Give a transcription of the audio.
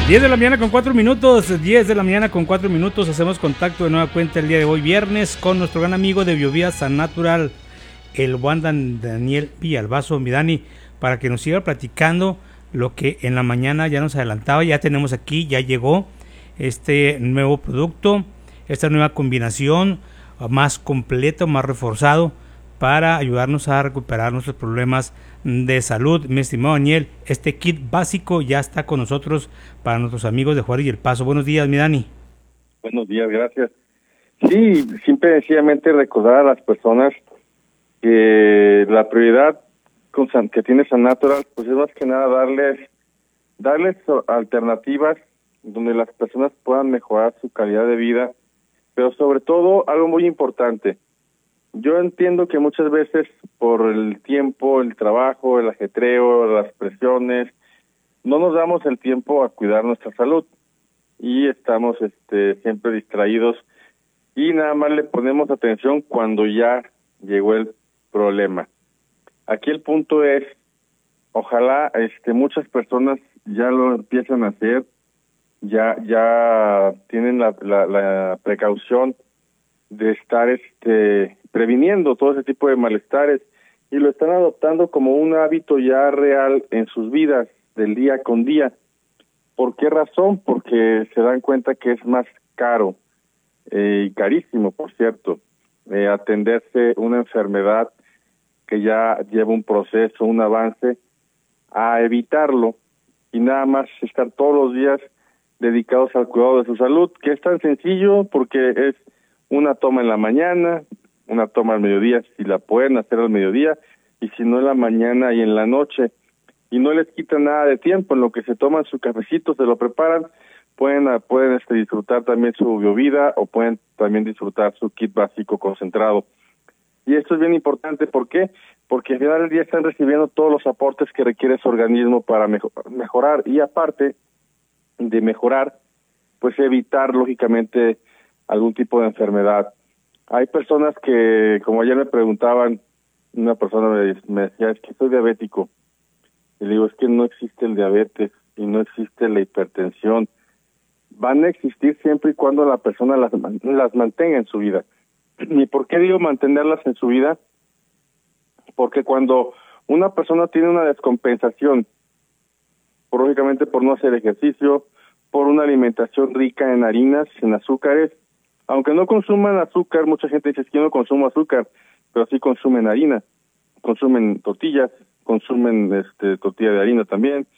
10 de la mañana con 4 minutos, 10 de la mañana con 4 minutos, hacemos contacto de nueva cuenta el día de hoy, viernes, con nuestro gran amigo de Biovía San Natural, el buen Daniel Villalbazo, mi Dani, para que nos siga platicando lo que en la mañana ya nos adelantaba. Ya tenemos aquí, ya llegó este nuevo producto, esta nueva combinación más completo, más reforzado, para ayudarnos a recuperar nuestros problemas de salud. Mi estimado Daniel, este kit básico ya está con nosotros para nuestros amigos de Juárez y El Paso. Buenos días, mi Dani. Buenos días, gracias. Sí, simple y sencillamente recordar a las personas que la prioridad que tiene San Natural, pues es más que nada darles alternativas donde las personas puedan mejorar su calidad de vida, pero sobre todo algo muy importante. Yo entiendo que muchas veces por el tiempo, el trabajo, el ajetreo, las presiones, no nos damos el tiempo a cuidar nuestra salud y estamos siempre distraídos y nada más le ponemos atención cuando ya llegó el problema. Aquí el punto es, ojalá muchas personas ya lo empiezan a hacer, ya tienen la precaución de estar previniendo todo ese tipo de malestares y lo están adoptando como un hábito ya real en sus vidas del día con día. ¿Por qué razón? Porque se dan cuenta que es más caro y carísimo, por cierto, atenderse una enfermedad que ya lleva un proceso, un avance, a evitarlo y nada más estar todos los días dedicados al cuidado de su salud, que es tan sencillo porque es una toma en la mañana, una toma al mediodía, si la pueden hacer al mediodía, y si no en la mañana y en la noche, y no les quita nada de tiempo, en lo que se toman su cafecito, se lo preparan, pueden disfrutar también su biovida o pueden también disfrutar su kit básico concentrado. Y esto es bien importante, ¿por qué? Porque al final del día están recibiendo todos los aportes que requiere su organismo para mejorar, y aparte de mejorar, pues evitar lógicamente algún tipo de enfermedad. Hay personas que, como ayer me preguntaban, una persona me decía, es que soy diabético. Y le digo, es que no existe el diabetes y no existe la hipertensión. Van a existir siempre y cuando la persona las mantenga en su vida. ¿Y por qué digo mantenerlas en su vida? Porque cuando una persona tiene una descompensación, lógicamente por no hacer ejercicio, por una alimentación rica en harinas, en azúcares, aunque no consuman azúcar, mucha gente dice que yo no consumo azúcar, pero sí consumen harina, consumen tortillas, consumen tortilla de harina también,